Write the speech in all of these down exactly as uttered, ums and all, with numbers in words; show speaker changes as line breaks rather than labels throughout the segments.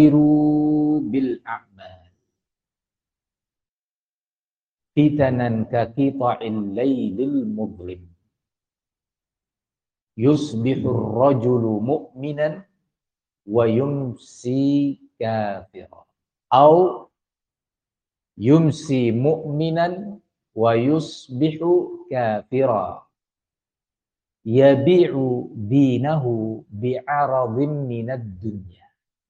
bil a'mal fitanan ka qita'il lailil mudlim yusbihur rajulu mu'minan wa yumsi kafiran au yumsi mu'minan wa yusbihu kafira yabi'u dinahu bi'aradhin minad dunya.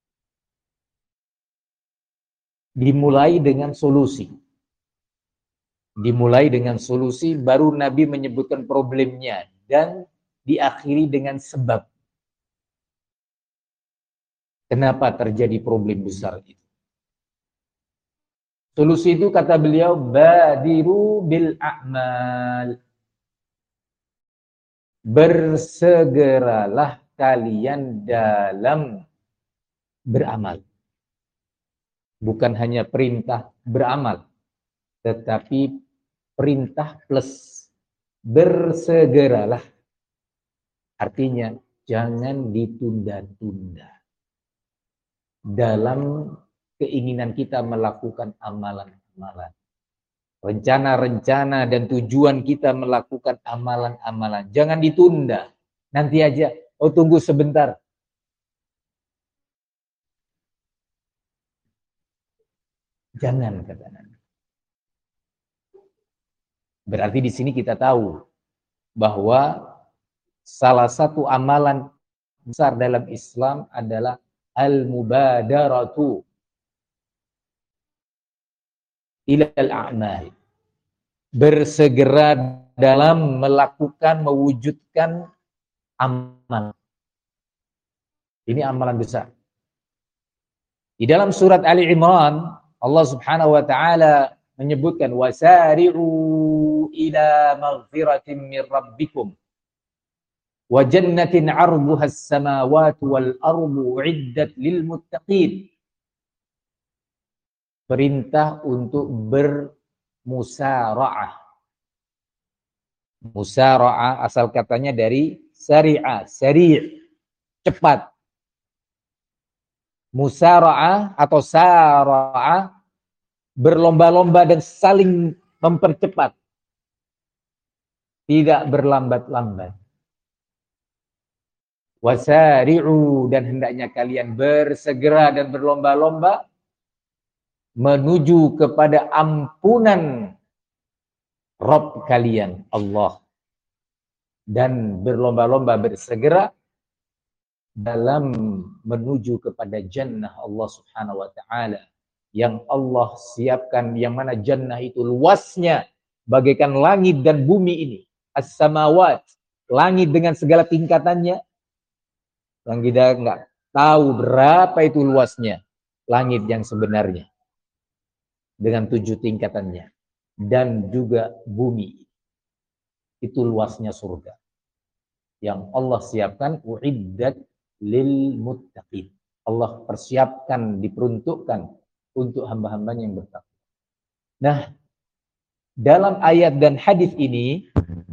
Dimulai dengan solusi. Dimulai dengan solusi, baru Nabi menyebutkan problemnya, dan diakhiri dengan sebab. Kenapa terjadi problem besar itu? Solusi itu kata beliau, badiru bil a'mal. Bersegeralah kalian dalam beramal. Bukan hanya perintah beramal, tetapi perintah plus bersegeralah. Artinya jangan ditunda-tunda dalam keinginan kita melakukan amalan-amalan. Rencana-rencana dan tujuan kita melakukan amalan-amalan. Jangan ditunda. Nanti aja. Oh, tunggu sebentar. Jangan, kata Nabi. Berarti di sini kita tahu bahwa salah satu amalan besar dalam Islam adalah al-mubadaratu ilal a'mal. Bersegera dalam melakukan, mewujudkan amal. Ini amalan besar. Di dalam surat Ali Imran, Allah Subhanahu wa taala menyebutkan wasari'u ila maghfiratin min rabbikum wa jannatin 'arduha as-samawati wal ardu 'iddat lil muttaqin. Perintah untuk bermusara'ah. Musara'ah asal katanya dari sari'ah, sari', cepat. Musara'ah atau sara'ah, berlomba-lomba dan saling mempercepat. Tidak berlambat-lambat. Wasari'u, dan hendaknya kalian bersegera dan berlomba-lomba menuju kepada ampunan Rabb kalian, Allah. Dan berlomba-lomba bersegera dalam menuju kepada jannah Allah Subhanahu wa taala yang Allah siapkan, yang mana jannah itu luasnya bagaikan langit dan bumi ini. As-samawat, langit dengan segala tingkatannya. Yang kita enggak tahu berapa itu luasnya langit yang sebenarnya dengan tujuh tingkatannya, dan juga bumi itu luasnya surga yang Allah siapkan, uiddat lil muttaqin. Allah persiapkan, diperuntukkan untuk hamba-hambanya yang bertakwa. Nah, dalam ayat dan hadis ini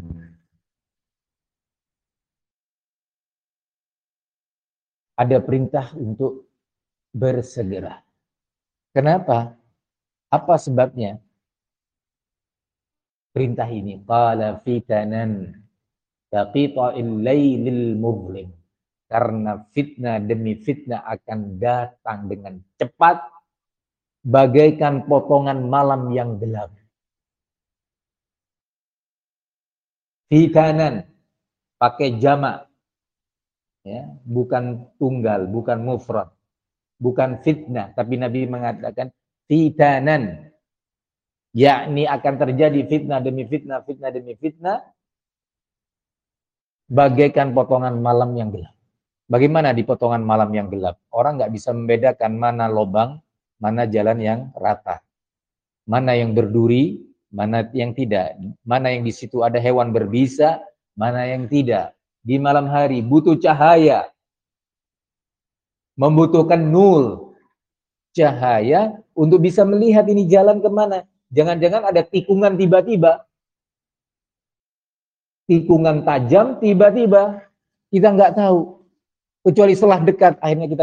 ada perintah untuk bersegera. Kenapa? Apa sebabnya? Perintah ini, qala fitanan taqita'il lailil mudlim. Karena fitnah demi fitnah akan datang dengan cepat bagaikan potongan malam yang gelap. Fitanan pakai jamak, ya, bukan tunggal, bukan mufrad, bukan fitnah, tapi Nabi mengatakan fitanan, yakni akan terjadi fitnah demi fitnah, fitnah demi fitnah, bagaikan potongan malam yang gelap. Bagaimana di potongan malam yang gelap? Orang nggak bisa membedakan mana lubang, mana jalan yang rata, mana yang berduri, mana yang tidak, mana yang di situ ada hewan berbisa, mana yang tidak. Di malam hari butuh cahaya, membutuhkan nur, cahaya untuk bisa melihat ini jalan kemana. Jangan-jangan ada tikungan tiba-tiba, tikungan tajam tiba-tiba, kita nggak tahu. Kecuali setelah dekat, akhirnya kita